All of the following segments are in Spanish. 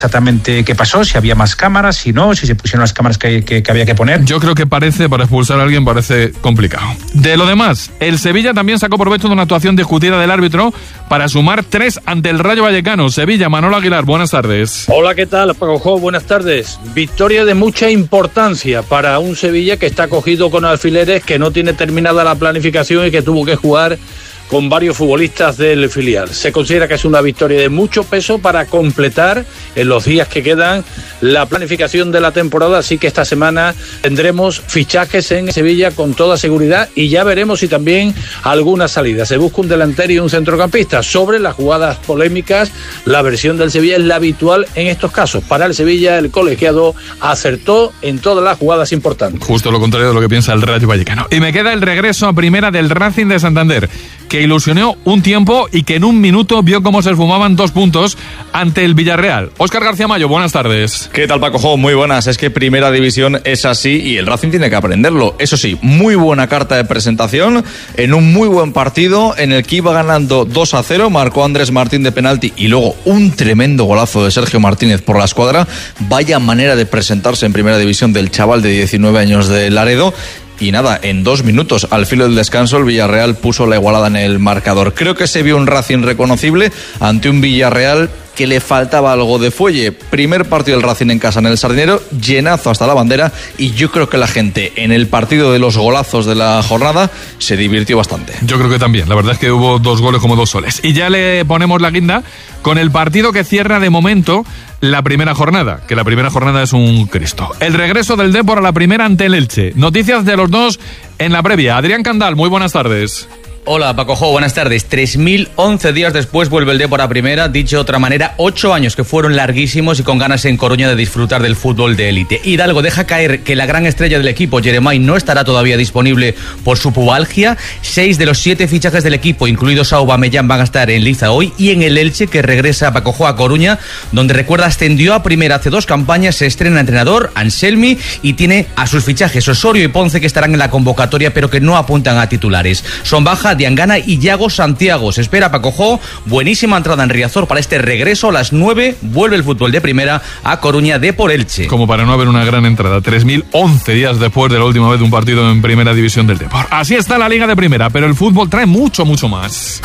exactamente qué pasó, si había más cámaras, si no, si se pusieron las cámaras que había que poner. Yo creo que para expulsar a alguien parece complicado. De lo demás, el Sevilla también sacó provecho de una actuación discutida del árbitro para sumar 3 ante el Rayo Vallecano. Sevilla, Manolo Aguilar, buenas tardes. Hola, ¿qué tal, Paco? Buenas tardes. Victoria de mucha importancia para un Sevilla que está cogido con alfileres, que no tiene terminada la planificación y que tuvo que jugar con varios futbolistas del filial. Se considera que es una victoria de mucho peso para completar en los días que quedan la planificación de la temporada, así que esta semana tendremos fichajes en Sevilla con toda seguridad y ya veremos si también alguna salida. Se busca un delantero y un centrocampista. Sobre las jugadas polémicas, la versión del Sevilla es la habitual en estos casos. Para el Sevilla, el colegiado acertó en todas las jugadas importantes. Justo lo contrario de lo que piensa el Rayo Vallecano. Y me queda el regreso a primera del Racing de Santander, que ilusionó un tiempo y que en un minuto vio cómo se esfumaban 2 puntos ante el Villarreal. Óscar García Mayo, buenas tardes. ¿Qué tal, Paco? Muy buenas. Es que Primera División es así y el Racing tiene que aprenderlo. Eso sí, muy buena carta de presentación en un muy buen partido en el que iba ganando 2-0, marcó Andrés Martín de penalti y luego un tremendo golazo de Sergio Martínez por la escuadra. Vaya manera de presentarse en Primera División del chaval de 19 años de Laredo. Y nada, en 2 minutos, al filo del descanso, el Villarreal puso la igualada en el marcador. Creo que se vio un Racing reconocible ante un Villarreal que le faltaba algo de fuelle. Primer partido del Racing en casa en el Sardinero, llenazo hasta la bandera, y yo creo que la gente en el partido de los golazos de la jornada se divirtió bastante. Yo creo que también, la verdad es que hubo 2 goles como 2 soles. Y ya le ponemos la guinda con el partido que cierra de momento la primera jornada, que la primera jornada es un Cristo. El regreso del Depor a la primera ante el Elche. Noticias de los dos en la previa. Adrián Candal, muy buenas tardes. Hola, Paco, buenas tardes. 3.011 días después vuelve el Depor a primera. Dicho de otra manera, 8 años que fueron larguísimos y con ganas en Coruña de disfrutar del fútbol de élite. Hidalgo deja caer que la gran estrella del equipo, Jeremai, no estará todavía disponible por su pubalgia. 6 de los 7 fichajes del equipo, incluidos Aubameyang, van a estar en liza hoy. Y en el Elche, que regresa a Paco a Coruña, donde recuerda ascendió a primera hace 2 campañas, se estrena entrenador, Anselmi, y tiene a sus fichajes Osorio y Ponce, que estarán en la convocatoria, pero que no apuntan a titulares. Son baja Diangana y Yago Santiago. Se espera Paco buenísima entrada en Riazor para este regreso. A las 9 vuelve el fútbol de primera a Coruña Depor Elche. Como para no haber una gran entrada, 3.011 días después de la última vez de un partido en Primera División del Depor. Así está la Liga de Primera, pero el fútbol trae mucho más.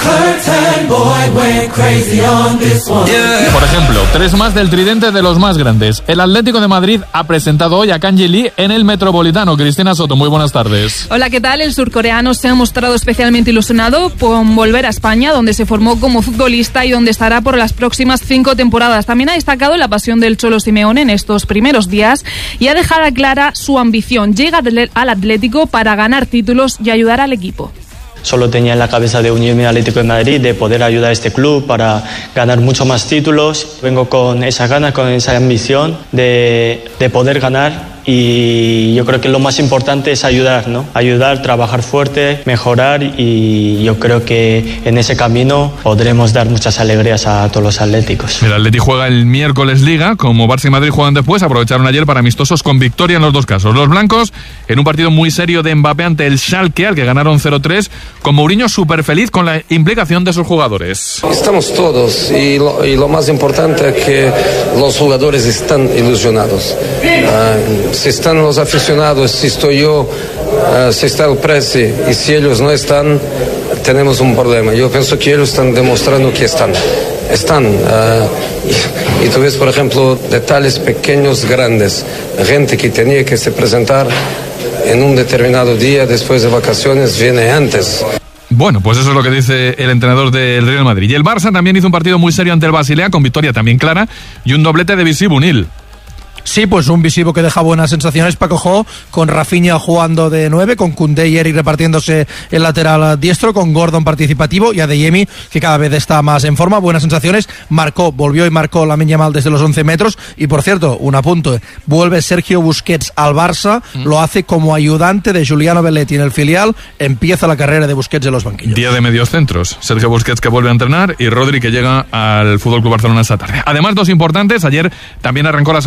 Por ejemplo, 3 más del tridente de los más grandes. El Atlético de Madrid ha presentado hoy a Kanji Lee en el Metropolitano. Cristina Soto, muy buenas tardes. Hola, ¿qué tal? El surcoreano se ha mostrado especialmente ilusionado con volver a España, donde se formó como futbolista y donde estará por las próximas 5 temporadas. También ha destacado la pasión del Cholo Simeone en estos primeros días y ha dejado clara su ambición. Llega al Atlético para ganar títulos y ayudar al equipo. Solo tenía en la cabeza de unirme al Atlético de Madrid, de poder ayudar a este club para ganar muchos más títulos. Vengo con esa ganas, con esa ambición de poder ganar. Y yo creo que lo más importante es ayudar, ¿no? Ayudar, trabajar fuerte, mejorar, y yo creo que en ese camino podremos dar muchas alegrías a todos los atléticos. El Atleti juega el miércoles Liga, como Barça y Madrid juegan después, aprovecharon ayer para amistosos con victoria en los 2 casos. Los blancos en un partido muy serio de Mbappé ante el Schalke, al que ganaron 0-3, con Mourinho súper feliz con la implicación de sus jugadores. Estamos todos y lo más importante es que los jugadores están ilusionados. Si están los aficionados, si estoy yo, si está el Presi, y si ellos no están, tenemos un problema. Yo pienso que ellos están demostrando que están. Y tú ves, por ejemplo, detalles pequeños, grandes. Gente que tenía que se presentar en un determinado día después de vacaciones viene antes. Bueno, pues eso es lo que dice el entrenador del Real Madrid. Y el Barça también hizo un partido muy serio ante el Basilea, con victoria también clara y un doblete de Visivo Unil. Sí, pues un Visivo que deja buenas sensaciones, Paco, con Rafinha jugando de 9, con Koundé y Eric repartiéndose el lateral diestro, con Gordon participativo y Adeyemi, que cada vez está más en forma. Buenas sensaciones, volvió y marcó Lamine Yamal desde los 11 metros. Y por cierto, un apunte, vuelve Sergio Busquets al Barça, lo hace como ayudante de Giuliano Belletti en el filial, empieza la carrera de Busquets en los banquillos. Día de medios centros, Sergio Busquets que vuelve a entrenar y Rodri que llega al FC Barcelona esta tarde. Además, 2 importantes, ayer también arrancó la segunda división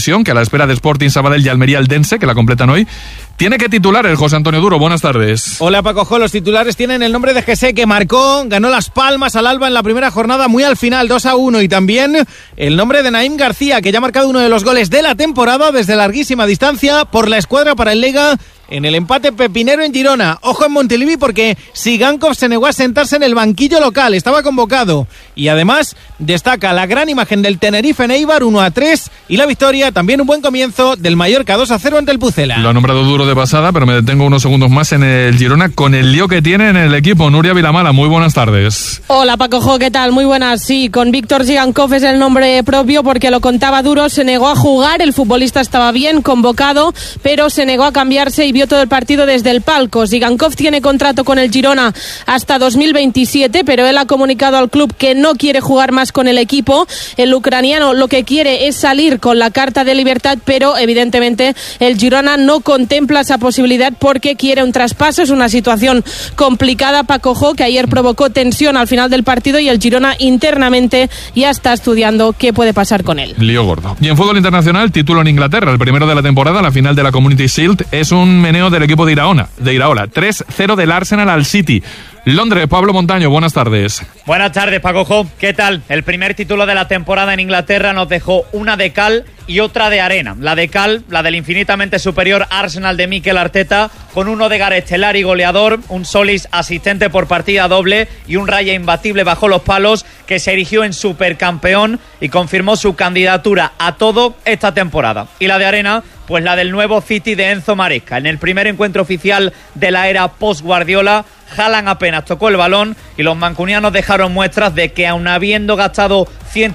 división, que a la espera de Sporting Sabadell y Almería Eldense, que la completan hoy, tiene que titular el José Antonio Duro. Buenas tardes. Hola, Paco. Los titulares tienen el nombre de Jesse, que marcó, ganó Las Palmas al Alba en la primera jornada muy al final, 2-1, y también el nombre de Naim García, que ya ha marcado uno de los goles de la temporada desde larguísima distancia por la escuadra para el Lega en el empate pepinero en Girona. Ojo en Montilivi, porque Sigankov se negó a sentarse en el banquillo local, estaba convocado, y además destaca la gran imagen del Tenerife en Eibar, 1-3, y la victoria, también un buen comienzo del Mallorca, 2-0 ante el Pucela. Lo ha nombrado Duro de pasada, pero me detengo unos segundos más en el Girona con el lío que tiene en el equipo. Nuria Vilamala, muy buenas tardes. Hola, Paco, ¿qué tal? Muy buenas. Sí, con Víctor Sigankov es el nombre propio, porque lo contaba Duro, se negó a jugar, el futbolista estaba bien convocado, pero se negó a cambiarse y vio todo el partido desde el palco. Sigankov tiene contrato con el Girona hasta 2027, pero él ha comunicado al club que no quiere jugar más con el equipo. El ucraniano lo que quiere es salir con la carta de libertad, pero evidentemente el Girona no contempla esa posibilidad porque quiere un traspaso. Es una situación complicada, Paco, que ayer provocó tensión al final del partido, y el Girona internamente ya está estudiando qué puede pasar con él. Lío gordo. Y en fútbol internacional, título en Inglaterra, el primero de la temporada, la final de la Community Shield, es un meneo del equipo de Iraola. 3-0 del Arsenal al City. Londres, Pablo Montaño, buenas tardes. Buenas tardes, Paco. ¿Qué tal? El primer título de la temporada en Inglaterra nos dejó una de cal y otra de arena. La de cal, la del infinitamente superior Arsenal de Mikel Arteta, con un Odegaard estelar y goleador, un Solis asistente por partida doble y un Raya imbatible bajo los palos, que se erigió en supercampeón y confirmó su candidatura a todo esta temporada. Y la de arena, pues la del nuevo City de Enzo Maresca. En el primer encuentro oficial de la era post-Guardiola, Haaland apenas tocó el balón y los mancunianos dejaron muestras de que, aun habiendo gastado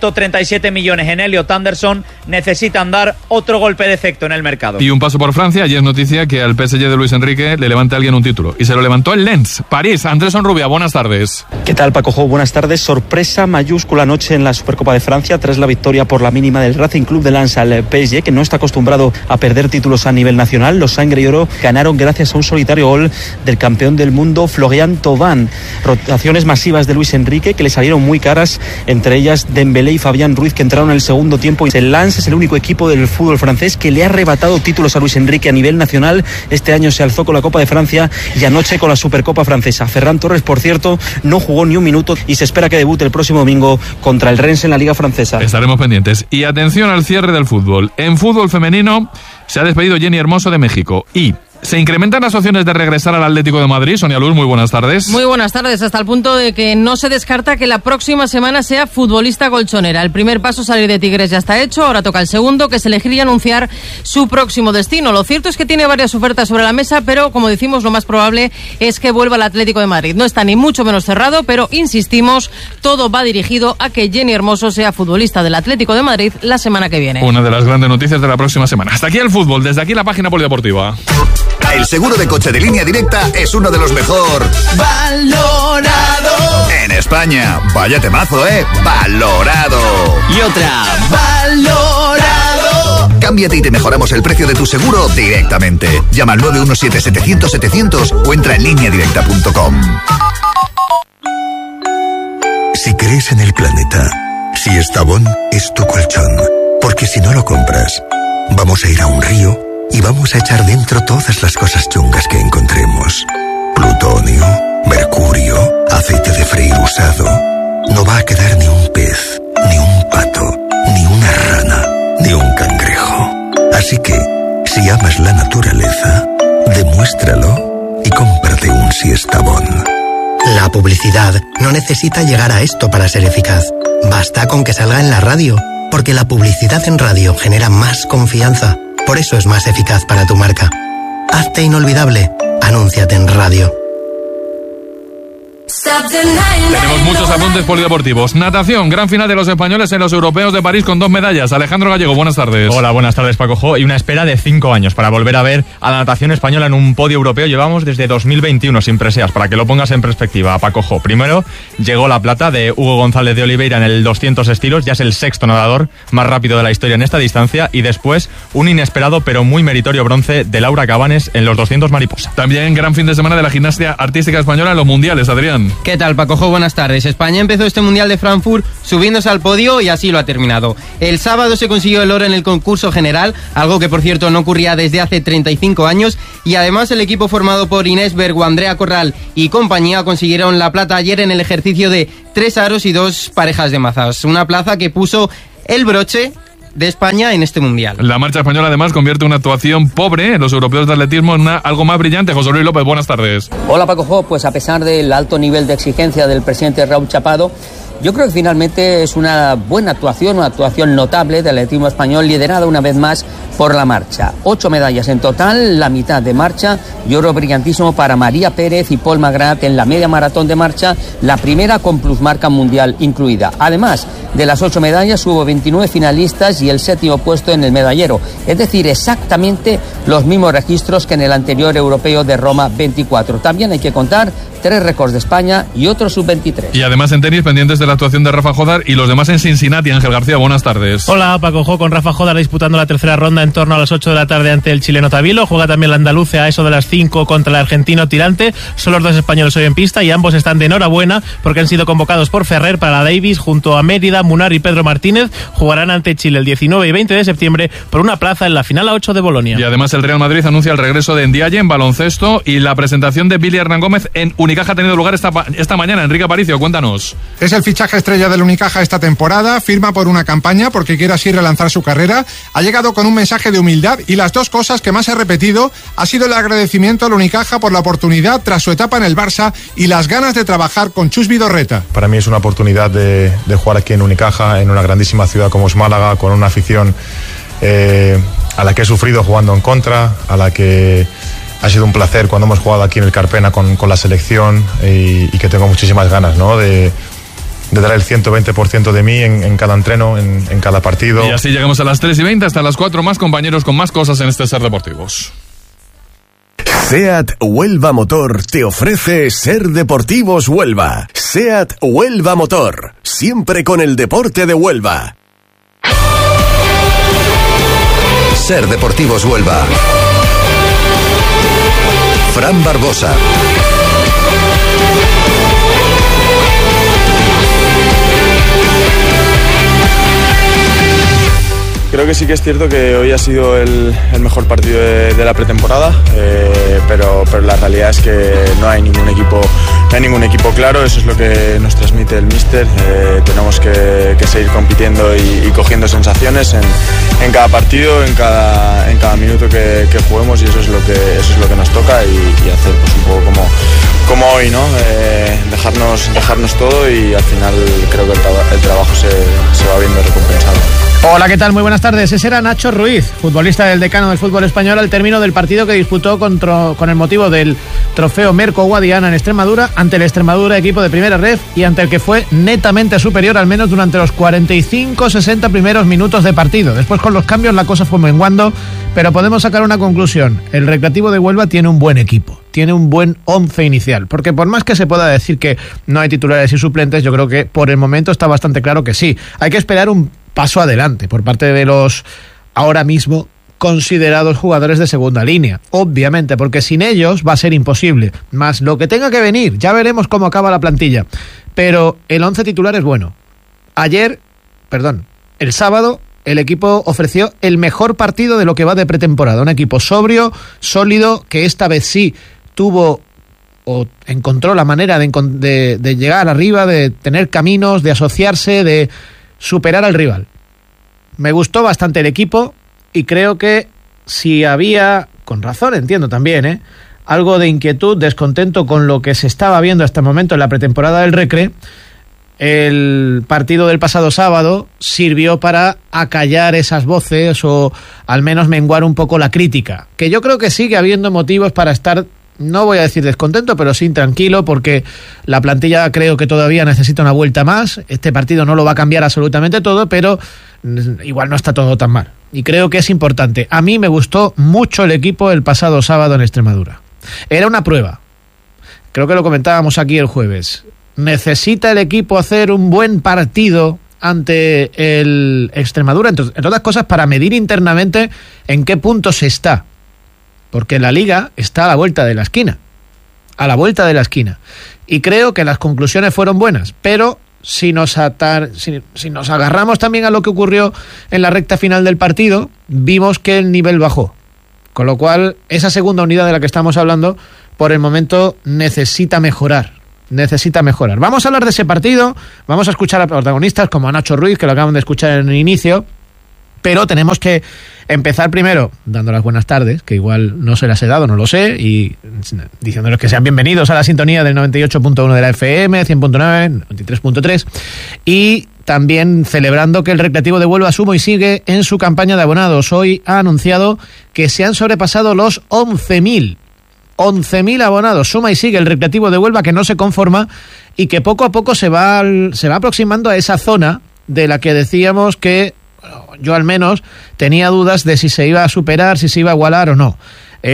137 millones en Elliot Anderson, necesitan dar otro golpe de efecto en el mercado. Y un paso por Francia. Ayer es noticia que al PSG de Luis Enrique le levante a alguien un título, y se lo levantó el Lens. París, Andrés Onrubia, buenas tardes. ¿Qué tal, Paco? Buenas tardes. Sorpresa mayúscula anoche en la Supercopa de Francia tras la victoria por la mínima del Racing Club de Lens al PSG, que no está acostumbrado a perder títulos a nivel nacional. Los sangre y oro ganaron gracias a un solitario gol del campeón del mundo Florian Thauvin. Rotaciones masivas de Luis Enrique que le salieron muy caras, entre ellas Dembélé y Fabián Ruiz, que entraron en el segundo tiempo. El Lens es el único equipo del fútbol francés que le ha arrebatado títulos a Luis Enrique a nivel nacional. Este año se alzó con la Copa de Francia y anoche con la Supercopa francesa. Ferran Torres, por cierto, no jugó ni un minuto y se espera que debute el próximo domingo contra el Rennes en la Liga Francesa. Estaremos pendientes. Y atención al cierre del fútbol. En fútbol femenino se ha despedido Jenny Hermoso de México y se incrementan las opciones de regresar al Atlético de Madrid. Sonia Luz, muy buenas tardes. Muy buenas tardes, hasta el punto de que no se descarta que la próxima semana sea futbolista colchonera. El primer paso, salir de Tigres, ya está hecho, ahora toca el segundo, que es elegir y anunciar su próximo destino. Lo cierto es que tiene varias ofertas sobre la mesa, pero como decimos, lo más probable es que vuelva al Atlético de Madrid. No está ni mucho menos cerrado, pero insistimos, todo va dirigido a que Jenny Hermoso sea futbolista del Atlético de Madrid la semana que viene. Una de las grandes noticias de la próxima semana. Hasta aquí el fútbol, desde aquí la página polideportiva. El seguro de coche de Línea Directa es uno de los mejor valorado en España. Vaya temazo, valorado. Y otra, valorado. Cámbiate y te mejoramos el precio de tu seguro directamente. Llama al 917-700-700 o entra en lineadirecta.com. Si crees en el planeta, si Estavón es tu colchón, porque si no lo compras, vamos a ir a un río y vamos a echar dentro todas las cosas chungas que encontremos. Plutonio, mercurio, aceite de freír usado. No va a quedar ni un pez, ni un pato, ni una rana, ni un cangrejo. Así que, si amas la naturaleza, demuéstralo y cómprate un Siestabón. La publicidad no necesita llegar a esto para ser eficaz. Basta con que salga en la radio, porque la publicidad en radio genera más confianza. Por eso es más eficaz para tu marca. Hazte inolvidable. Anúnciate en radio. Tenemos muchos apuntes polideportivos. Natación, gran final de los españoles en los europeos de París con 2 medallas. Alejandro Gallego, buenas tardes. Hola, buenas tardes, Paco. Y una espera de 5 años para volver a ver a la natación española en un podio europeo. Llevamos desde 2021 sin preseas, para que lo pongas en perspectiva, Paco. Primero llegó la plata de Hugo González de Oliveira en el 200 estilos, ya es el 6º nadador más rápido de la historia en esta distancia, y después un inesperado pero muy meritorio bronce de Laura Cabanes en los 200 mariposa. También gran fin de semana de la gimnasia artística española en los mundiales, Adrián. Adrián. ¿Qué tal, Pacojo? Buenas tardes. España empezó este Mundial de Frankfurt subiéndose al podio y así lo ha terminado. El sábado se consiguió el oro en el concurso general, algo que por cierto no ocurría desde hace 35 años, y además el equipo formado por Inés Bergo, Andrea Corral y compañía consiguieron la plata ayer en el ejercicio de 3 aros y 2 parejas de mazas, una plaza que puso el broche de España en este Mundial. La marcha española además convierte una actuación pobre en los europeos de atletismo en algo más brillante. José Luis López, buenas tardes. Hola Paco, pues a pesar del alto nivel de exigencia del presidente Raúl Chapado, yo creo que finalmente es una buena actuación, una actuación notable del atletismo español, liderada una vez más por la marcha. 8 medallas en total, la mitad de marcha y oro brillantísimo para María Pérez y Paul Magrat en la media maratón de marcha, la primera con plusmarca mundial incluida. Además de las 8 medallas hubo 29 finalistas y el 7º puesto en el medallero, es decir, exactamente los mismos registros que en el anterior europeo de Roma 24. También hay que contar 3 récords de España y otro sub-23. Y además en tenis, pendientes de la actuación de Rafa Jodar y los demás en Cincinnati. Ángel García, buenas tardes. Hola, Paco, con Rafa Jodar disputando la tercera ronda en torno a las 8 de la tarde ante el chileno Tabilo. Juega también la andaluce a eso de las 5 contra el argentino Tirante. Son los 2 españoles hoy en pista y ambos están de enhorabuena porque han sido convocados por Ferrer para la Davis junto a Mérida, Munar y Pedro Martínez. Jugarán ante Chile el 19 y 20 de septiembre por una plaza en la final A8 de Bolonia. Y además el Real Madrid anuncia el regreso de Ndiaye en baloncesto y la presentación de Billy Hernán Gómez en Unicaja ha tenido lugar esta mañana. Enrique Aparicio, cuéntanos. Es el fichaje estrella del Unicaja esta temporada, firma por una campaña porque quiere así relanzar su carrera, ha llegado con un mensaje de humildad y las 2 cosas que más he repetido ha sido el agradecimiento al Unicaja por la oportunidad tras su etapa en el Barça y las ganas de trabajar con Chus Vidorreta. Para mí es una oportunidad de jugar aquí en Unicaja, en una grandísima ciudad como es Málaga, con una afición a la que he sufrido jugando en contra, a la que ha sido un placer cuando hemos jugado aquí en el Carpena con la selección y que tengo muchísimas ganas, ¿no?, de dar el 120% de mí en cada entreno, en cada partido. Y así llegamos a las 3:20 hasta las 4, más compañeros con más cosas en este Ser Deportivos. SEAT Huelva Motor te ofrece Ser Deportivos Huelva. SEAT Huelva Motor, siempre con el deporte de Huelva. Ser Deportivos Huelva. Fran Barbosa. Creo que sí que es cierto que hoy ha sido el mejor partido de la pretemporada, pero la realidad es que no hay ningún equipo claro. Eso es lo que nos transmite el míster. Tenemos que seguir compitiendo y cogiendo sensaciones en cada partido, en cada minuto que juguemos, y eso es lo que nos toca y hacer pues un poco como hoy, ¿no? Dejarnos todo, y al final creo que el trabajo se va viendo recompensado. Hola, ¿qué tal? Muy buenas tardes. Ese era Nacho Ruiz, futbolista del decano del fútbol español, al término del partido que disputó con el motivo del trofeo Merco Guadiana en Extremadura, ante el Extremadura, equipo de primera ref, y ante el que fue netamente superior, al menos durante los 45-60 primeros minutos de partido. Después, con los cambios, la cosa fue menguando, pero podemos sacar una conclusión. El Recreativo de Huelva tiene un buen equipo, tiene un buen 11 inicial, porque por más que se pueda decir que no hay titulares y suplentes, yo creo que por el momento está bastante claro que sí. Hay que esperar un paso adelante por parte de los ahora mismo considerados jugadores de segunda línea, obviamente, porque sin ellos va a ser imposible, más lo que tenga que venir. Ya veremos cómo acaba la plantilla, pero el 11 titular es bueno. El sábado el equipo ofreció el mejor partido de lo que va de pretemporada, un equipo sobrio, sólido, que esta vez sí tuvo o encontró la manera de llegar arriba, de tener caminos, de asociarse, de superar al rival. Me gustó bastante el equipo y creo que si había, con razón entiendo también, algo de inquietud, descontento con lo que se estaba viendo hasta el momento en la pretemporada del Recre, el partido del pasado sábado sirvió para acallar esas voces o al menos menguar un poco la crítica, que yo creo que sigue habiendo motivos para estar, no voy a decir descontento, pero sí tranquilo, porque la plantilla creo que todavía necesita una vuelta más. Este partido no lo va a cambiar absolutamente todo, pero igual no está todo tan mal. Y creo que es importante. A mí me gustó mucho el equipo el pasado sábado en Extremadura. Era una prueba. Creo que lo comentábamos aquí el jueves. Necesita el equipo hacer un buen partido ante el Extremadura, entre otras cosas, para medir internamente en qué punto se está. Porque la Liga está a la vuelta de la esquina. Y creo que las conclusiones fueron buenas, pero si nos agarramos también a lo que ocurrió en la recta final del partido, vimos que el nivel bajó. Con lo cual, esa segunda unidad de la que estamos hablando, por el momento necesita mejorar. Vamos a hablar de ese partido, vamos a escuchar a protagonistas como a Nacho Ruiz, que lo acaban de escuchar en el inicio, pero tenemos que empezar primero dando las buenas tardes, que igual no se las he dado, no lo sé, y diciéndoles que sean bienvenidos a la sintonía del 98.1 de la FM, 100.9, 93.3, y también celebrando que el Recreativo de Huelva suma y sigue en su campaña de abonados. Hoy ha anunciado que se han sobrepasado los 11.000 abonados. Suma y sigue el Recreativo de Huelva, que no se conforma y que poco a poco se va aproximando a esa zona de la que decíamos que, yo al menos, tenía dudas de si se iba a superar, si se iba a igualar o no.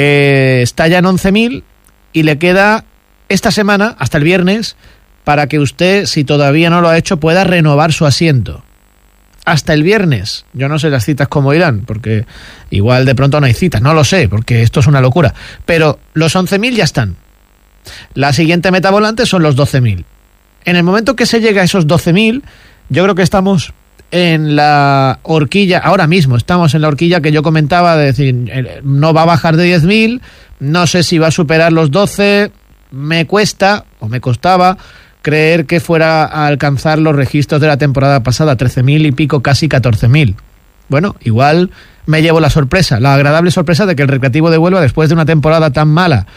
Está ya en 11.000 y le queda esta semana, hasta el viernes, para que usted, si todavía no lo ha hecho, pueda renovar su asiento. Hasta el viernes. Yo no sé las citas cómo irán, porque igual de pronto no hay citas, no lo sé, porque esto es una locura. Pero los 11.000 ya están. La siguiente meta volante son los 12.000. En el momento que se llega a esos 12.000, yo creo que estamos en la horquilla, ahora mismo estamos en la horquilla que yo comentaba, de decir, no va a bajar de 10.000, no sé si va a superar los 12, me costaba creer que fuera a alcanzar los registros de la temporada pasada, 13.000 y pico, casi 14.000. Bueno, igual me llevo la agradable sorpresa de que el Recreativo de Huelva, después de una temporada tan mala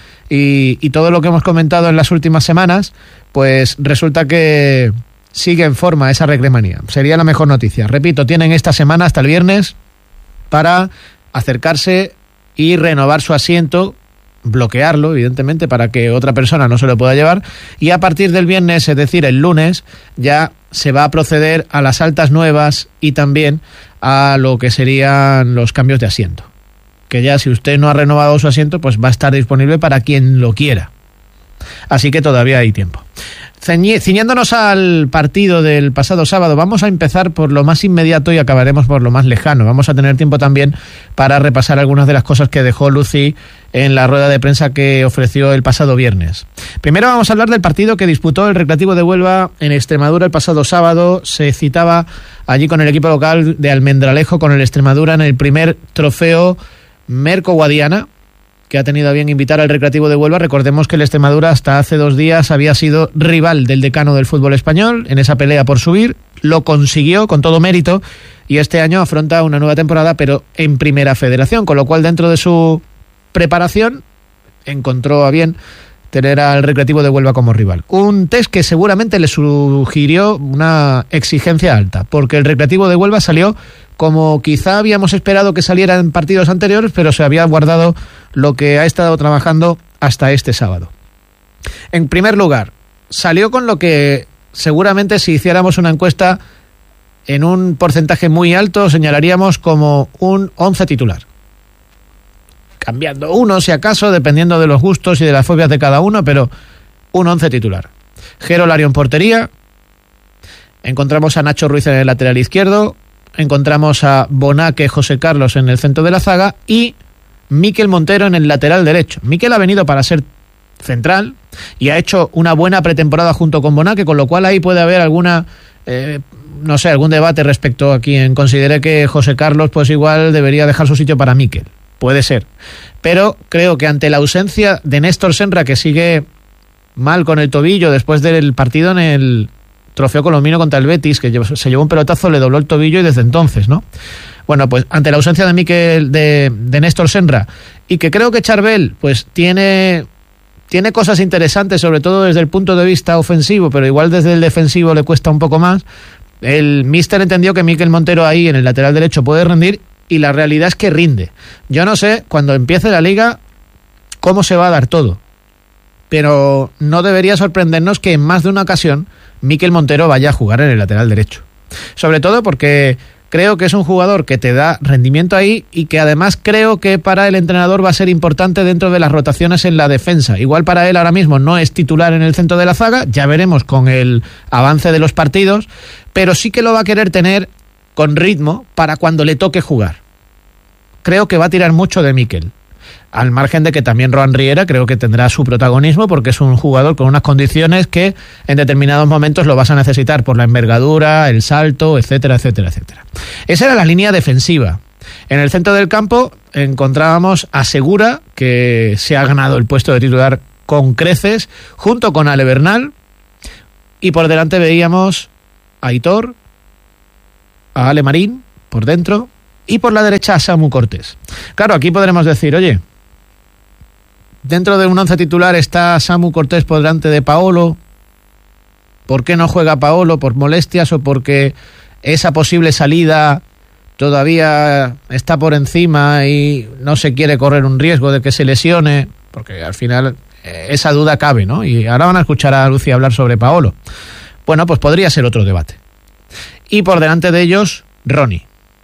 y todo lo que hemos comentado en las últimas semanas, pues resulta que sigue en forma esa recremanía. Sería la mejor noticia. Repito, tienen esta semana hasta el viernes para acercarse y renovar su asiento, bloquearlo, evidentemente, para que otra persona no se lo pueda llevar, y a partir del viernes, es decir, el lunes, ya se va a proceder a las altas nuevas y también a lo que serían los cambios de asiento, que ya si usted no ha renovado su asiento, pues va a estar disponible para quien lo quiera. Así que todavía hay tiempo. Ciñéndonos al partido del pasado sábado, vamos a empezar por lo más inmediato y acabaremos por lo más lejano. Vamos a tener tiempo también para repasar algunas de las cosas que dejó Luci en la rueda de prensa que ofreció el pasado viernes. Primero vamos a hablar del partido que disputó el Recreativo de Huelva en Extremadura el pasado sábado. Se citaba allí con el equipo local de Almendralejo, con el Extremadura, en el primer trofeo Merco Guadiana, que ha tenido a bien invitar al Recreativo de Huelva. Recordemos que el Extremadura hasta hace 2 días había sido rival del decano del fútbol español en esa pelea por subir, lo consiguió con todo mérito y este año afronta una nueva temporada, pero en Primera Federación, con lo cual dentro de su preparación encontró a bien tener al Recreativo de Huelva como rival. Un test que seguramente le sugirió una exigencia alta, porque el Recreativo de Huelva salió como quizá habíamos esperado que saliera en partidos anteriores, pero se había guardado lo que ha estado trabajando hasta este sábado. En primer lugar, salió con lo que seguramente, si hiciéramos una encuesta en un porcentaje muy alto, señalaríamos como un 11 titular. Cambiando uno, si acaso, dependiendo de los gustos y de las fobias de cada uno, pero un 11 titular. Jero Lario en portería, encontramos a Nacho Ruiz en el lateral izquierdo, encontramos a Bonaque, José Carlos en el centro de la zaga y Mikel Montero en el lateral derecho. Mikel ha venido para ser central y ha hecho una buena pretemporada junto con Bonaque, con lo cual ahí puede haber alguna, algún debate respecto a quien considere que José Carlos pues igual debería dejar su sitio para Mikel. Puede ser. Pero creo que ante la ausencia de Néstor Senra, que sigue mal con el tobillo después del partido en el trofeo colombino contra el Betis, que se llevó un pelotazo, le dobló el tobillo y desde entonces, ¿no? Bueno, pues ante la ausencia de Mikel, de Néstor Senra, y que creo que Charbel pues tiene cosas interesantes, sobre todo desde el punto de vista ofensivo, pero igual desde el defensivo le cuesta un poco más. El míster entendió que Mikel Montero ahí en el lateral derecho puede rendir, y la realidad es que rinde. Yo no sé, cuando empiece la liga, cómo se va a dar todo, pero no debería sorprendernos que en más de una ocasión Mikel Montero vaya a jugar en el lateral derecho. Sobre todo porque creo que es un jugador que te da rendimiento ahí y que además creo que para el entrenador va a ser importante dentro de las rotaciones en la defensa. Igual para él ahora mismo no es titular en el centro de la zaga, ya veremos con el avance de los partidos, pero sí que lo va a querer tener con ritmo para cuando le toque jugar. Creo que va a tirar mucho de Mikel. al margen de que también Rohan Riera creo que tendrá su protagonismo, porque es un jugador con unas condiciones que en determinados momentos lo vas a necesitar por la envergadura, el salto, etcétera, etcétera, etcétera. Esa era la línea defensiva. En el centro del campo encontrábamos a Segura, que se ha ganado el puesto de titular con creces, junto con Ale Bernal, y por delante veíamos a Aitor, a Ale Marín por dentro, y por la derecha a Samu Cortés. Claro, aquí podremos decir, oye, dentro de un once titular está Samu Cortés por delante de Paolo. ¿Por qué no juega Paolo? ¿Por molestias o porque esa posible salida todavía está por encima y no se quiere correr un riesgo de que se lesione? Porque al final esa duda cabe, ¿no? Y ahora van a escuchar a Lucy hablar sobre Paolo. Bueno, pues podría ser otro debate. Y por delante de ellos, Ronnie,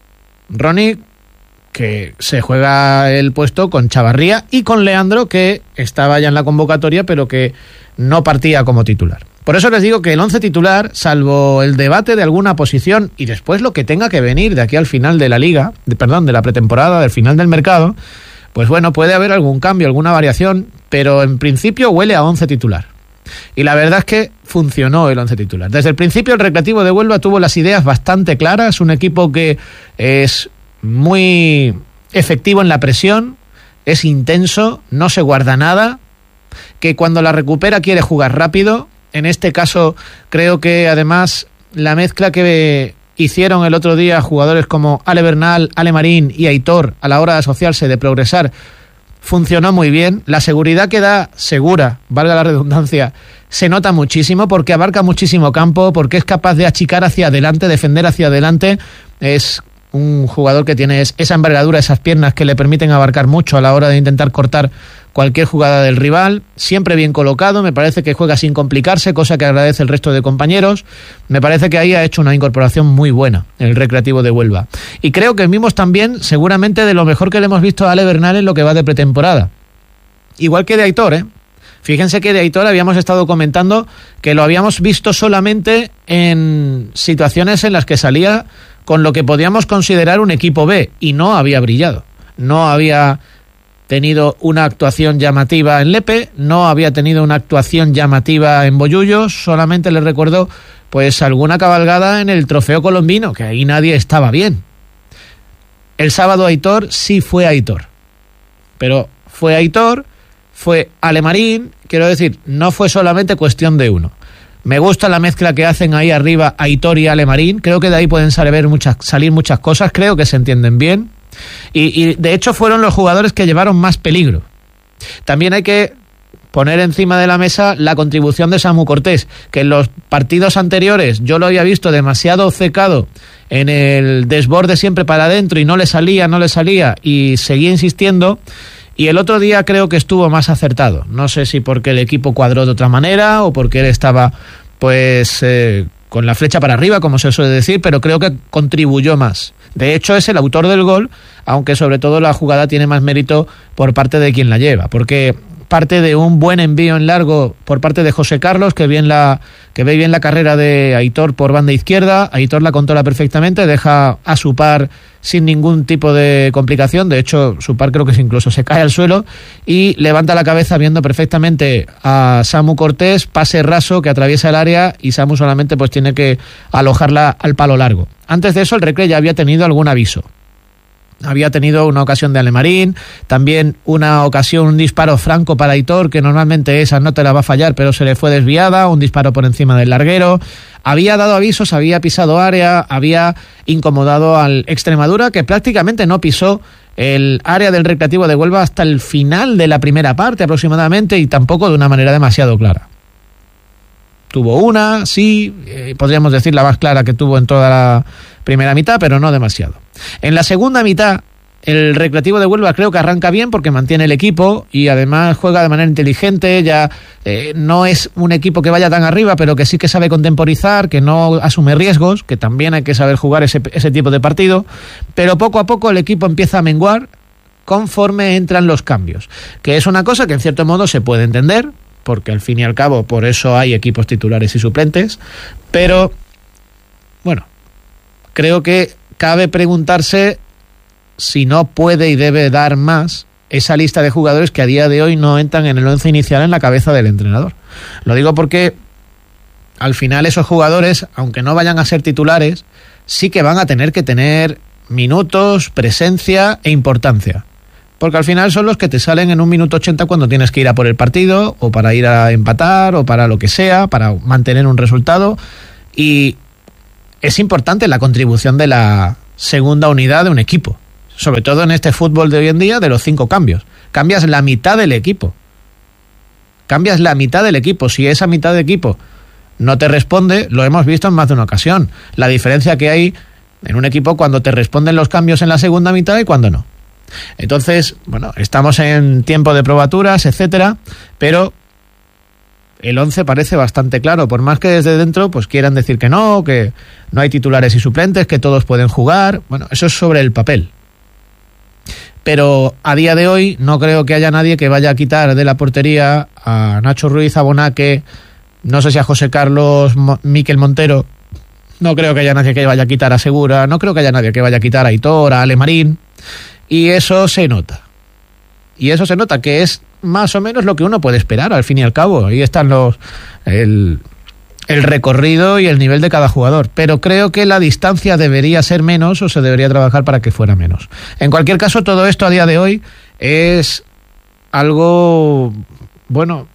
que se juega el puesto con Chavarría y con Leandro, que estaba ya en la convocatoria pero que no partía como titular. Por eso les digo que el 11 titular, salvo el debate de alguna posición y después lo que tenga que venir de aquí al final de la liga, de la pretemporada, del final del mercado, pues bueno, puede haber algún cambio, alguna variación, pero en principio huele a 11 titular. Y la verdad es que funcionó el 11 titular. Desde el principio el Recreativo de Huelva tuvo las ideas bastante claras, un equipo que es muy efectivo en la presión, es intenso, no se guarda nada, que cuando la recupera quiere jugar rápido. En este caso creo que además la mezcla que hicieron el otro día jugadores como Ale Bernal, Ale Marín y Aitor a la hora de asociarse, de progresar, funcionó muy bien. La seguridad que da Segura, valga la redundancia, se nota muchísimo porque abarca muchísimo campo, porque es capaz de achicar hacia adelante, defender hacia adelante. Es un jugador que tiene esa envergadura, esas piernas que le permiten abarcar mucho a la hora de intentar cortar cualquier jugada del rival, siempre bien colocado, me parece que juega sin complicarse, cosa que agradece el resto de compañeros. Me parece que ahí ha hecho una incorporación muy buena el Recreativo de Huelva. Y creo que vimos también, seguramente, de lo mejor que le hemos visto a Ale Bernal en lo que va de pretemporada. Igual que de Aitor, ¿eh? Fíjense que de Aitor habíamos estado comentando que lo habíamos visto solamente en situaciones en las que salía con lo que podíamos considerar un equipo B y no había brillado. No había tenido una actuación llamativa en Lepe, no había tenido una actuación llamativa en Bollullos, solamente le recuerdo pues alguna cabalgada en el Trofeo Colombino, que ahí nadie estaba bien. El sábado Aitor sí fue Aitor, pero fue Aitor, fue Ale Marín, quiero decir, no fue solamente cuestión de uno. Me gusta la mezcla que hacen ahí arriba Aitor y Ale Marín, creo que de ahí pueden salir muchas cosas, creo que se entienden bien. Y de hecho fueron los jugadores que llevaron más peligro. También hay que poner encima de la mesa la contribución de Samu Cortés, que en los partidos anteriores yo lo había visto demasiado obcecado en el desborde siempre para adentro y no le salía y seguía insistiendo. Y el otro día creo que estuvo más acertado. No sé si porque el equipo cuadró de otra manera o porque él estaba pues con la flecha para arriba, como se suele decir, pero creo que contribuyó más. De hecho, es el autor del gol, aunque sobre todo la jugada tiene más mérito por parte de quien la lleva, porque parte de un buen envío en largo por parte de José Carlos, que ve bien la carrera de Aitor por banda izquierda. Aitor la controla perfectamente, deja a su par sin ningún tipo de complicación. De hecho, su par creo que incluso se cae al suelo y levanta la cabeza viendo perfectamente a Samu Cortés, pase raso que atraviesa el área y Samu solamente pues tiene que alojarla al palo largo. Antes de eso el Recre ya había tenido algún aviso. Había tenido una ocasión de Ale Marín, también una ocasión, un disparo franco para Aitor, que normalmente esa no te la va a fallar, pero se le fue desviada, un disparo por encima del larguero. Había dado avisos, había pisado área, había incomodado al Extremadura, que prácticamente no pisó el área del Recreativo de Huelva hasta el final de la primera parte aproximadamente, y tampoco de una manera demasiado clara. Tuvo una, sí, podríamos decir la más clara que tuvo en toda la primera mitad, pero no demasiado. En la segunda mitad, el Recreativo de Huelva creo que arranca bien porque mantiene el equipo y además juega de manera inteligente. Ya no es un equipo que vaya tan arriba, pero que sí que sabe contemporizar, que no asume riesgos, que también hay que saber jugar ese tipo de partido. Pero poco a poco el equipo empieza a menguar conforme entran los cambios, que es una cosa que en cierto modo se puede entender, porque al fin y al cabo por eso hay equipos titulares y suplentes, pero bueno, creo que cabe preguntarse si no puede y debe dar más esa lista de jugadores que a día de hoy no entran en el 11 inicial en la cabeza del entrenador. Lo digo porque al final esos jugadores, aunque no vayan a ser titulares, sí que van a tener que tener minutos, presencia e importancia. Porque al final son los que te salen en un minuto 80 cuando tienes que ir a por el partido, o para ir a empatar, o para lo que sea, para mantener un resultado. Y es importante la contribución de la segunda unidad de un equipo. Sobre todo en este fútbol de hoy en día, de los 5 cambios. Cambias la mitad del equipo. Cambias la mitad del equipo. Si esa mitad del equipo no te responde, lo hemos visto en más de una ocasión. La diferencia que hay en un equipo cuando te responden los cambios en la segunda mitad y cuando no. Entonces, bueno, estamos en tiempo de probaturas, etcétera, pero el 11 parece bastante claro, por más que desde dentro pues quieran decir que no hay titulares y suplentes, que todos pueden jugar. Bueno, eso es sobre el papel. Pero a día de hoy no creo que haya nadie que vaya a quitar de la portería a Nacho Ruiz, a Bonaque, no sé si a José Carlos, Miquel Montero. No creo que haya nadie que vaya a quitar a Segura, no creo que haya nadie que vaya a quitar a Aitor, a Ale Marín. Y eso se nota. Y eso se nota, que es más o menos lo que uno puede esperar, al fin y al cabo. Ahí están el recorrido y el nivel de cada jugador. Pero creo que la distancia debería ser menos, o se debería trabajar para que fuera menos. En cualquier caso, todo esto a día de hoy es algo, bueno,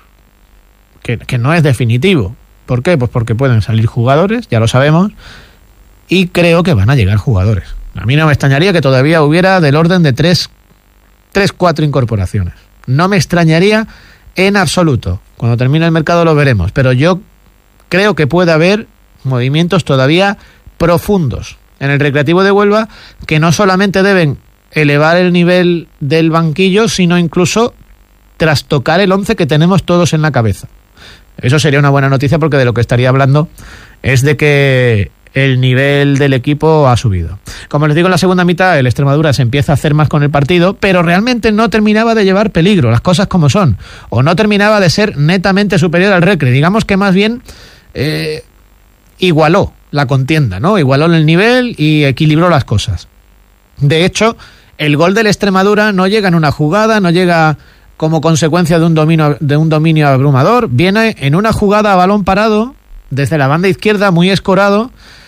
que no es definitivo. ¿Por qué? Pues porque pueden salir jugadores, ya lo sabemos, y creo que van a llegar jugadores. A mí no me extrañaría que todavía hubiera del orden de 3-4 incorporaciones. No me extrañaría en absoluto. Cuando termine el mercado lo veremos. Pero yo creo que puede haber movimientos todavía profundos en el Recreativo de Huelva, que no solamente deben elevar el nivel del banquillo, sino incluso trastocar el 11 que tenemos todos en la cabeza. Eso sería una buena noticia, porque de lo que estaría hablando es de que el nivel del equipo ha subido. Como les digo, en la segunda mitad el Extremadura se empieza a hacer más con el partido, pero realmente no terminaba de llevar peligro, las cosas como son, o no terminaba de ser netamente superior al Recre. Digamos que más bien igualó la contienda, ¿no? Igualó el nivel y equilibró las cosas. De hecho, el gol del Extremadura no llega en una jugada, no llega como consecuencia de un dominio abrumador, viene en una jugada a balón parado desde la banda izquierda, muy escorado,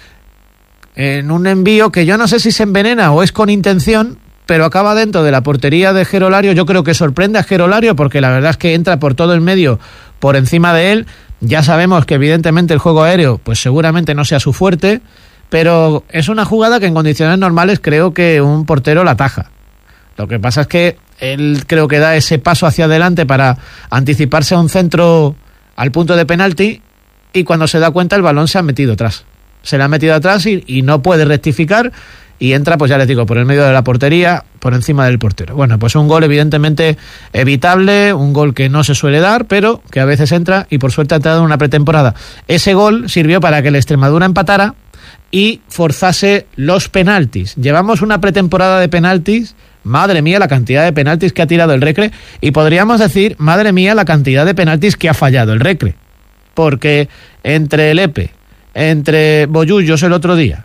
en un envío que yo no sé si se envenena o es con intención, pero acaba dentro de la portería de Gerolario. Yo creo que sorprende a Gerolario, porque la verdad es que entra por todo el medio, por encima de él. Ya sabemos que evidentemente el juego aéreo pues seguramente no sea su fuerte, pero es una jugada que en condiciones normales creo que un portero la ataja. Lo que pasa es que él creo que da ese paso hacia adelante para anticiparse a un centro al punto de penalti, y cuando se da cuenta el balón se ha metido atrás. Se le ha metido atrás y no puede rectificar, y entra, pues ya les digo, por el medio de la portería, por encima del portero. Bueno, pues un gol evidentemente evitable, un gol que no se suele dar, pero que a veces entra, y por suerte ha entrado en una pretemporada. Ese gol sirvió para que el Extremadura empatara y forzase los penaltis. Llevamos una pretemporada de penaltis, madre mía la cantidad de penaltis que ha tirado el Recre, y podríamos decir, madre mía la cantidad de penaltis que ha fallado el Recre, porque entre el Epe, entre Bollullos el otro día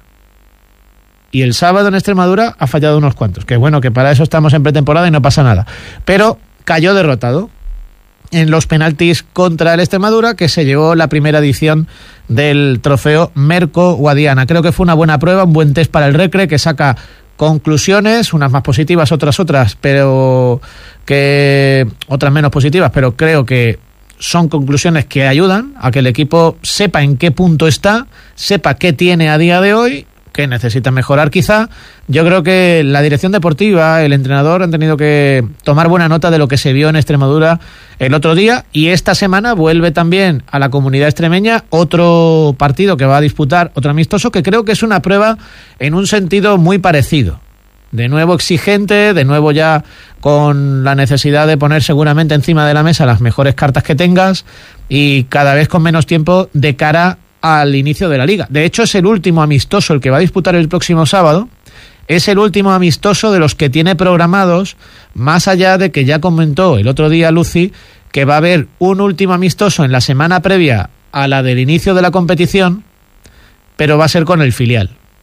y el sábado en Extremadura ha fallado unos cuantos, que bueno, que para eso estamos en pretemporada y no pasa nada, pero cayó derrotado en los penaltis contra el Extremadura, que se llevó la primera edición del trofeo Merco Guadiana. Creo que fue una buena prueba, un buen test para el Recre, que saca conclusiones, unas más positivas, otras, pero que otras menos positivas, pero creo que son conclusiones que ayudan a que el equipo sepa en qué punto está, sepa qué tiene a día de hoy, que necesita mejorar quizá. Yo creo que la dirección deportiva, el entrenador han tenido que tomar buena nota de lo que se vio en Extremadura el otro día, y esta semana vuelve también a la comunidad extremeña otro partido que va a disputar, otro amistoso, que creo que es una prueba en un sentido muy parecido. De nuevo exigente, de nuevo ya con la necesidad de poner seguramente encima de la mesa las mejores cartas que tengas, y cada vez con menos tiempo de cara al inicio de la liga. De hecho, es el último amistoso el que va a disputar el próximo sábado. Es el último amistoso de los que tiene programados, más allá de que ya comentó el otro día Lucy que va a haber un último amistoso en la semana previa a la del inicio de la competición, pero va a ser con el filial.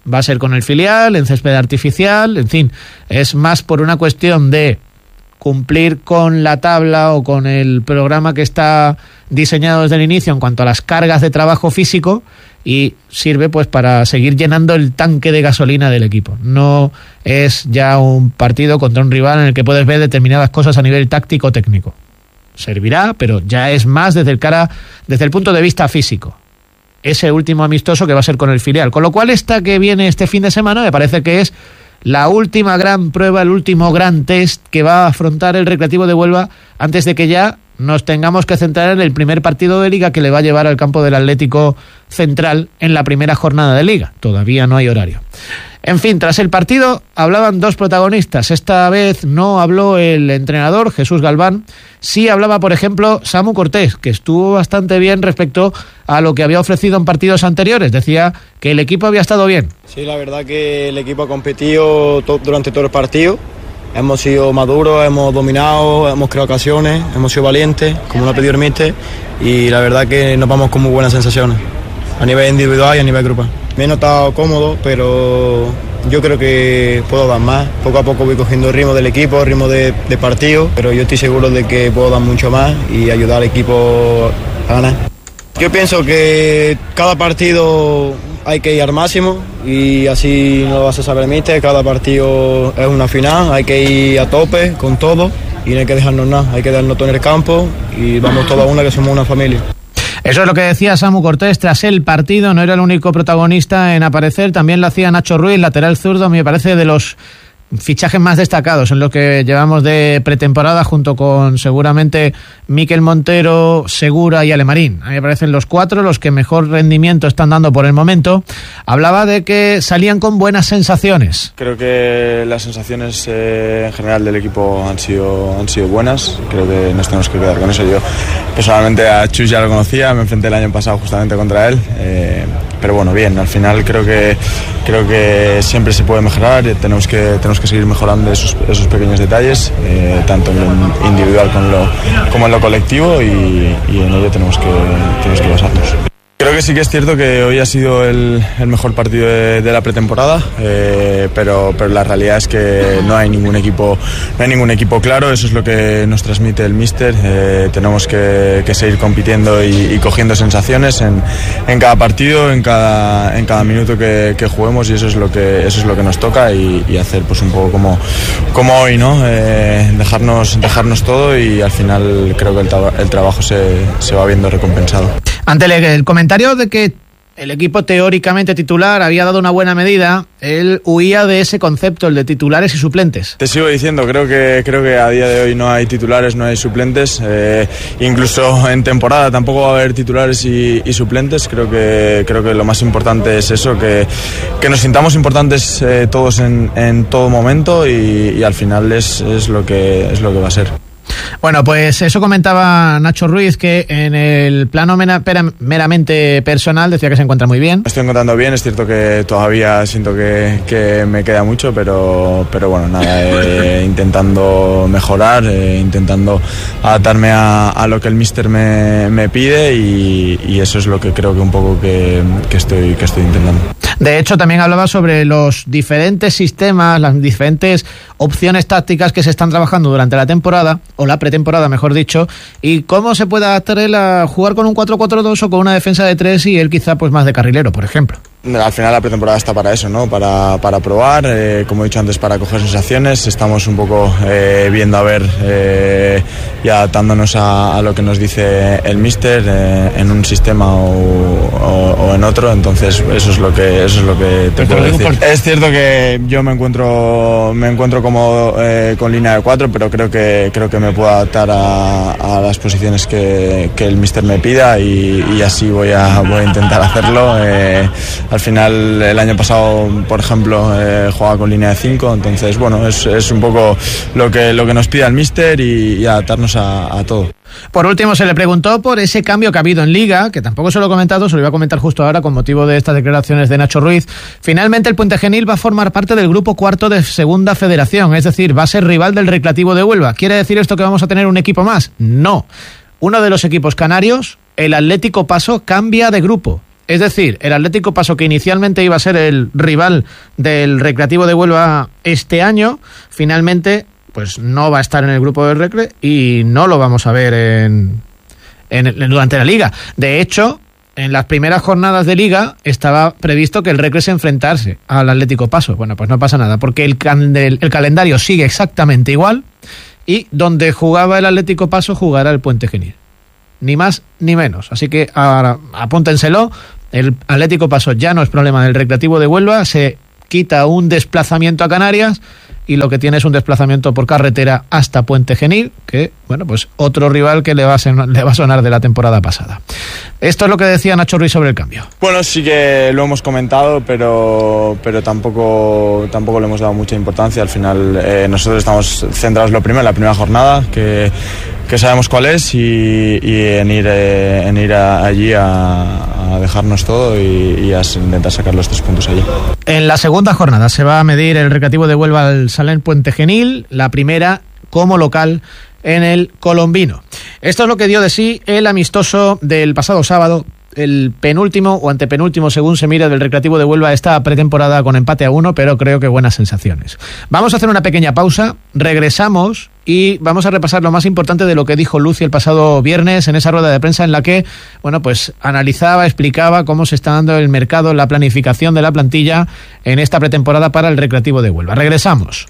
va a ser con el filial, en césped artificial, en fin, es más por una cuestión de cumplir con la tabla o con el programa que está diseñado desde el inicio en cuanto a las cargas de trabajo físico, y sirve pues para seguir llenando el tanque de gasolina del equipo. No es ya un partido contra un rival en el que puedes ver determinadas cosas a nivel táctico técnico. Servirá, pero ya es más desde el punto de vista físico. Ese último amistoso que va a ser con el filial. Con lo cual esta que viene este fin de semana me parece que es la última gran prueba, el último gran test que va a afrontar el Recreativo de Huelva antes de que ya nos tengamos que centrar en el primer partido de Liga que le va a llevar al campo del Atlético Central en la primera jornada de Liga. Todavía no hay horario. En fin, tras el partido hablaban dos protagonistas. Esta vez no habló el entrenador, Jesús Galván. Sí hablaba, por ejemplo, Samu Cortés, que estuvo bastante bien respecto a lo que había ofrecido en partidos anteriores. Decía que el equipo había estado bien. Sí, la verdad que el equipo ha competido durante todo el partido. Hemos sido maduros, hemos dominado, hemos creado ocasiones, hemos sido valientes, como lo ha pedido el míster, y la verdad que nos vamos con muy buenas sensaciones, a nivel individual y a nivel grupal. Me he notado cómodo, pero yo creo que puedo dar más. Poco a poco voy cogiendo el ritmo del equipo, el ritmo de partido, pero yo estoy seguro de que puedo dar mucho más y ayudar al equipo a ganar. Yo pienso que cada partido hay que ir al máximo y así no lo vas a saber el míster. Cada partido es una final, hay que ir a tope con todo y no hay que dejarnos nada, hay que darnos todo en el campo y vamos todos a una, que somos una familia. Eso es lo que decía Samu Cortés tras el partido. No era el único protagonista en aparecer, también lo hacía Nacho Ruiz, lateral zurdo, me parece de los fichajes más destacados en lo que llevamos de pretemporada, junto con seguramente Mikel Montero, Segura y Alemarín. A mí me parecen los cuatro los que mejor rendimiento están dando por el momento. Hablaba de que salían con buenas sensaciones. Creo que las sensaciones en general del equipo han sido buenas. Creo que nos tenemos que quedar con eso. Yo personalmente a Chus ya lo conocía, me enfrenté el año pasado justamente contra él, pero bueno, bien, al final creo que siempre se puede mejorar. Tenemos que seguir mejorando esos pequeños detalles, tanto en lo individual como en lo colectivo, y en ello tenemos que basarnos. Creo que sí que es cierto que hoy ha sido el mejor partido de la pretemporada, pero la realidad es que no hay ningún equipo claro. Eso es lo que nos transmite el míster. Tenemos que seguir compitiendo y cogiendo sensaciones en cada partido, en cada minuto que juguemos, y eso es lo que nos toca, y hacer pues un poco como hoy, ¿no? Dejarnos todo, y al final creo que el trabajo se va viendo recompensado. Ante el comentario de que el equipo teóricamente titular había dado una buena medida, él huía de ese concepto, el de titulares y suplentes. Te sigo diciendo, creo que a día de hoy no hay titulares, no hay suplentes, incluso en temporada tampoco va a haber titulares y suplentes. Creo que lo más importante es eso, que nos sintamos importantes todos en todo momento, y al final es lo que va a ser. Bueno, pues eso comentaba Nacho Ruiz, que en el plano meramente personal decía que se encuentra muy bien. Me estoy encontrando bien, es cierto que todavía siento que me queda mucho, pero bueno, nada, intentando mejorar, intentando adaptarme a lo que el míster me pide, y eso es lo que creo que un poco que estoy intentando. De hecho, también hablaba sobre los diferentes sistemas, las diferentes opciones tácticas que se están trabajando durante la temporada, o la pretemporada, mejor dicho, y cómo se puede adaptar él a jugar con un 4-4-2 o con una defensa de 3, y él quizá pues más de carrilero, por ejemplo. Al final la pretemporada está para eso, ¿no? Para probar, como he dicho antes, para coger sensaciones. Estamos un poco viendo a ver y adaptándonos a lo que nos dice el míster en un sistema o en otro. Entonces eso es lo que te puedo decir. Es cierto que yo me encuentro cómodo con línea de 4, pero creo que me puedo adaptar a las posiciones que el míster me pida, y así voy a intentar hacerlo. Al final, el año pasado, por ejemplo, jugaba con línea de 5, entonces, bueno, es un poco lo que nos pide el míster, y adaptarnos a todo. Por último, se le preguntó por ese cambio que ha habido en Liga, que tampoco se lo he comentado, se lo iba a comentar justo ahora con motivo de estas declaraciones de Nacho Ruiz. Finalmente, el Puente Genil va a formar parte del grupo cuarto de Segunda Federación, es decir, va a ser rival del Recreativo de Huelva. ¿Quiere decir esto que vamos a tener un equipo más? No. Uno de los equipos canarios, el Atlético Paso, cambia de grupo. Es decir, el Atlético Paso, que inicialmente iba a ser el rival del Recreativo de Huelva este año, finalmente pues no va a estar en el grupo del Recre y no lo vamos a ver durante la Liga. De hecho, en las primeras jornadas de Liga estaba previsto que el Recre se enfrentase al Atlético Paso. Bueno, pues no pasa nada, porque el calendario sigue exactamente igual y donde jugaba el Atlético Paso jugará el Puente Genil. Ni más ni menos. Así que ahora apúntenselo. El Atlético Paso ya no es problema del Recreativo de Huelva, se quita un desplazamiento a Canarias y lo que tiene es un desplazamiento por carretera hasta Puente Genil, que, bueno, pues otro rival que le va a sonar de la temporada pasada. Esto es lo que decía Nacho Ruiz sobre el cambio. Bueno, sí que lo hemos comentado, pero tampoco le hemos dado mucha importancia. Al final nosotros estamos centrados en la primera jornada, que sabemos cuál es, y en ir allí a dejarnos todo y a intentar sacar los 3 puntos allí. En la segunda jornada se va a medir el Recreativo de Huelva al Salén Puente Genil, la primera como local en el Colombino. Esto es lo que dio de sí el amistoso del pasado sábado, el penúltimo o antepenúltimo, según se mira, del Recreativo de Huelva esta pretemporada, con empate a 1, pero creo que buenas sensaciones. Vamos a hacer una pequeña pausa, regresamos y vamos a repasar lo más importante de lo que dijo Luci el pasado viernes en esa rueda de prensa en la que, bueno, pues analizaba, explicaba cómo se está dando el mercado, la planificación de la plantilla en esta pretemporada para el Recreativo de Huelva. Regresamos.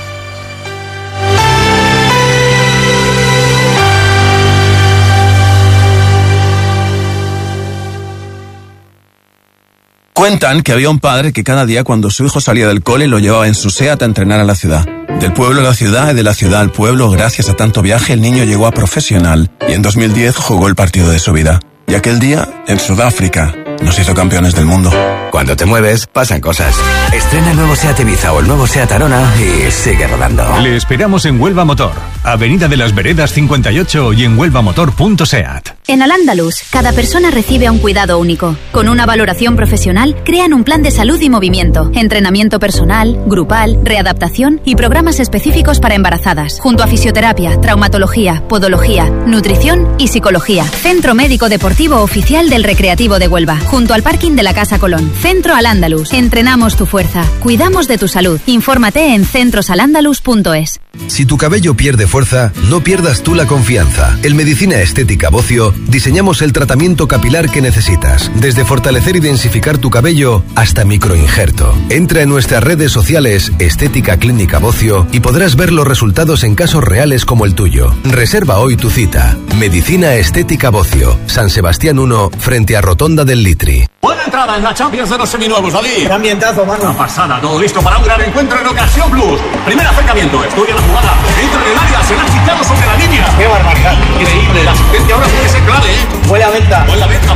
Cuentan que había un padre que cada día cuando su hijo salía del cole lo llevaba en su SEAT a entrenar a la ciudad. Del pueblo a la ciudad y de la ciudad al pueblo, gracias a tanto viaje, el niño llegó a profesional y en 2010 jugó el partido de su vida. Y aquel día, en Sudáfrica, nos hizo campeones del mundo. Cuando te mueves, pasan cosas. Estrena el nuevo SEAT Ibiza o el nuevo SEAT Arona y sigue rodando. Le esperamos en Huelva Motor, Avenida de las Veredas 58 y en huelvamotor.seat. En Al-Ándalus, cada persona recibe un cuidado único. Con una valoración profesional, crean un plan de salud y movimiento, entrenamiento personal, grupal, readaptación y programas específicos para embarazadas, junto a fisioterapia, traumatología, podología, nutrición y psicología. Centro Médico Deportivo Oficial del Recreativo de Huelva, junto al parking de la Casa Colón. Centro Al-Ándalus. Entrenamos tu fuerza. Cuidamos de tu salud. Infórmate en centrosalandalus.es. Si tu cabello pierde fuerza, no pierdas tú la confianza. En Medicina Estética Bocio diseñamos el tratamiento capilar que necesitas, desde fortalecer y densificar tu cabello hasta microinjerto. Entra en nuestras redes sociales Estética Clínica Bocio y podrás ver los resultados en casos reales como el tuyo. Reserva hoy tu cita. Medicina Estética Bocio, San Sebastián 1, frente a Rotonda del Litri. Buena entrada en la Champions de los seminuevos, David. Qué ambientazo, mano. Una pasada, todo listo para un gran encuentro en Ocasión Plus. Primer acercamiento, estudia la jugada, entra en el área, se la ha quitado sobre la línea. Qué barbaridad. Increíble, la asistencia ahora puede ser clave, ¿eh? Buena venta. Buena venta,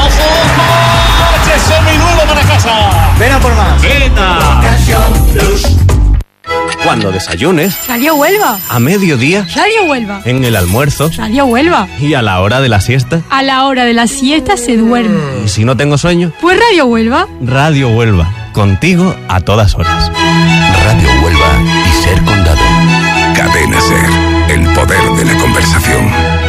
ojo. ¡Coche seminuevo para casa! Ven a por más. Venta. Ocasión Plus. Cuando desayunes, Radio Huelva. a mediodía, Radio Huelva. en el almuerzo Radio Huelva. y a la hora de la siesta. A la hora de la siesta se duerme. Y si no tengo sueño, Pues Radio Huelva. Radio Huelva, contigo a todas horas. Radio Huelva y Ser Condado. Cadena Ser, el poder de la conversación.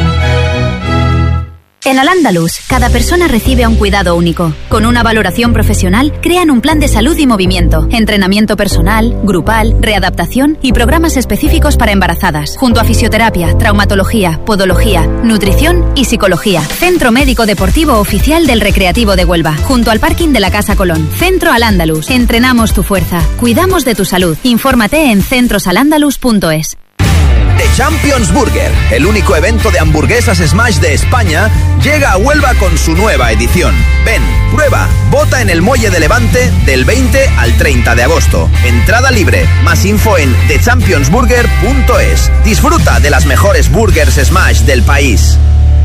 En Al-Ándalus, cada persona recibe un cuidado único. Con una valoración profesional, crean un plan de salud y movimiento, entrenamiento personal, grupal, readaptación y programas específicos para embarazadas, junto a fisioterapia, traumatología, podología, nutrición y psicología. Centro Médico Deportivo Oficial del Recreativo de Huelva, junto al parking de la Casa Colón. Centro Al-Ándalus. Entrenamos tu fuerza. Cuidamos de tu salud. Infórmate en centrosalandalus.es. The Champions Burger, el único evento de hamburguesas Smash de España, llega a Huelva con su nueva edición. Ven, prueba, vota en el Muelle de Levante del 20 al 30 de agosto. Entrada libre, más info en thechampionsburger.es. Disfruta de las mejores burgers Smash del país.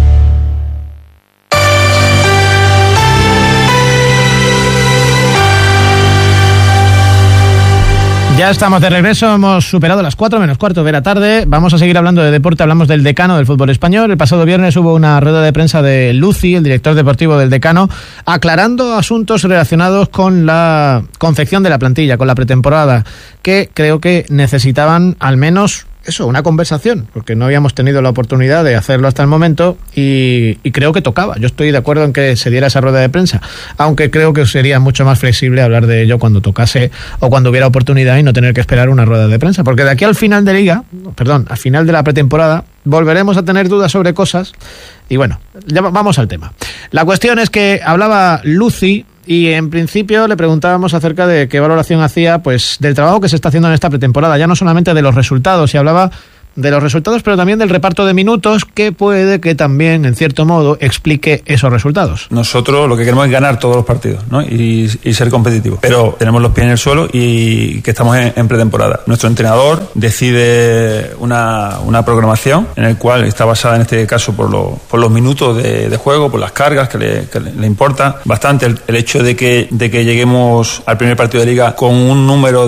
Ya estamos de regreso, hemos superado las 4 menos cuarto de la tarde. Vamos a seguir hablando de deporte, hablamos del Decano del fútbol español. El pasado viernes hubo una rueda de prensa de Luci, el director deportivo del Decano, aclarando asuntos relacionados con la confección de la plantilla, con la pretemporada, que creo que necesitaban al menos eso, una conversación, porque no habíamos tenido la oportunidad de hacerlo hasta el momento y creo que tocaba. Yo estoy de acuerdo en que se diera esa rueda de prensa, aunque creo que sería mucho más flexible hablar de ello cuando tocase o cuando hubiera oportunidad y no tener que esperar una rueda de prensa, porque de aquí al final de al final de la pretemporada, volveremos a tener dudas sobre cosas y bueno, ya vamos al tema. La cuestión es que hablaba Lucy y en principio le preguntábamos acerca de qué valoración hacía pues del trabajo que se está haciendo en esta pretemporada, ya no solamente de los resultados, y hablaba de los resultados, pero también del reparto de minutos, que puede que también, en cierto modo, explique esos resultados. Nosotros lo que queremos es ganar todos los partidos, ¿no? y ser competitivos, pero tenemos los pies en el suelo y que estamos en pretemporada. Nuestro entrenador decide una programación en el cual está basada en este caso por los minutos de juego, por las cargas que le importa bastante el hecho de que lleguemos al primer partido de liga con un número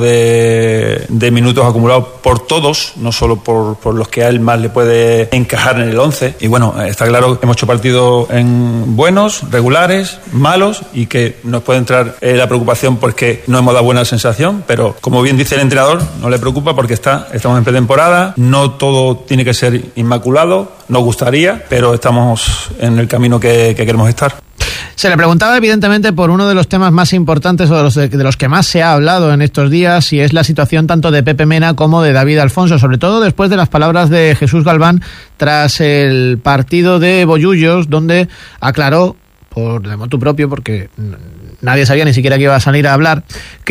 de minutos acumulados por todos, no solo por los que a él más le puede encajar en el 11. Y bueno, está claro que hemos hecho partidos buenos, regulares, malos, y que nos puede entrar la preocupación porque no hemos dado buena sensación, pero como bien dice el entrenador, no le preocupa porque estamos en pretemporada, no todo tiene que ser inmaculado, nos gustaría, pero estamos en el camino que queremos estar. Se le preguntaba evidentemente por uno de los temas más importantes o de los que más se ha hablado en estos días, y es la situación tanto de Pepe Mena como de David Alfonso, sobre todo después de las palabras de Jesús Galván tras el partido de Bollullos, donde aclaró, por de motu propio, porque nadie sabía ni siquiera que iba a salir a hablar,